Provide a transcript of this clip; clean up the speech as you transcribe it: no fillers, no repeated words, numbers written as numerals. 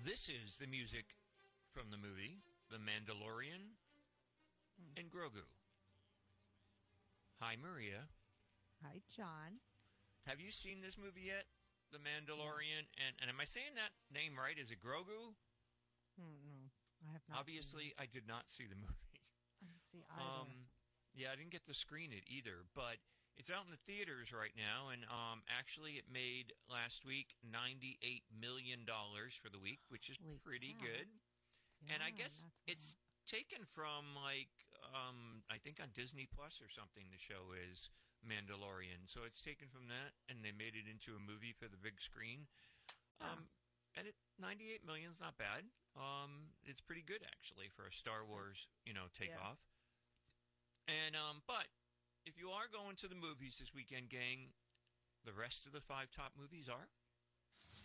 This is the music from the movie The Mandalorian and Grogu. Hi, Maria. Hi, John. Have you seen this movie yet? The Yeah. Mandalorian, and am I saying that name right? Is it Grogu? No, I have not seen Obviously, I did not see the movie. it. I didn't see either. Um, yeah, I didn't get to screen it either, but it's out in the theaters right now, and actually, it made last week $98 million for the week, which is Holy pretty cow. good. And I Yeah, guess that's a it's lot. taken from I think on Disney Plus or something. The show is Mandalorian, so it's taken from that, and they made it into a movie for the big screen. Huh. Um, and 98 million is not bad. It's pretty good actually for a Star That's, Wars, yeah. takeoff. And but if you are going to the movies this weekend, gang, the rest of the five top movies are